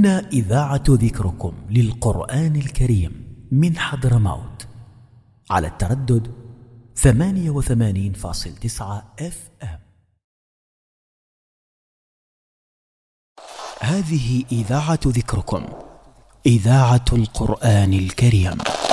هنا إذاعة ذكركم للقرآن الكريم من حضرموت على التردد 88.9 FM. هذه إذاعة ذكركم، إذاعة القرآن الكريم.